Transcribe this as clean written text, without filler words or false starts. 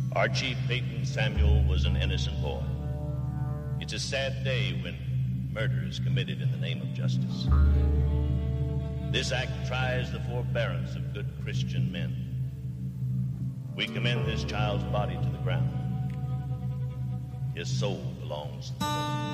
Archie Peyton Samuel was an innocent boy. It's a sad day when murder is committed in the name of justice. This act tries the forbearance of good Christian men. We commend this child's body to the ground. His soul belongs to the Lord.